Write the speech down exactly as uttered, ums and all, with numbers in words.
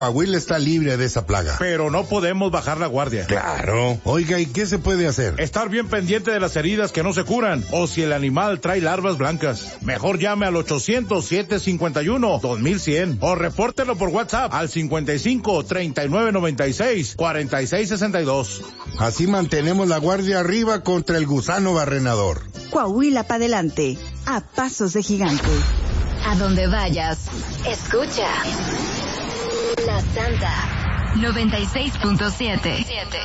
Coahuila está libre de esa plaga. Pero no podemos bajar la guardia. Claro. Oiga, ¿y qué se puede hacer? Estar bien pendiente de las heridas que no se curan, o si el animal trae larvas blancas. Mejor llame al ochocientos, siete cincuenta y uno, dos mil cien o repórtelo por WhatsApp al cincuenta y cinco, treinta y nueve noventa y seis, cuarenta y seis sesenta y dos. Así mantenemos la guardia arriba contra el gusano barrenador. Coahuila para adelante, a pasos de gigante. A donde vayas, escucha La Santa noventa y seis punto siete.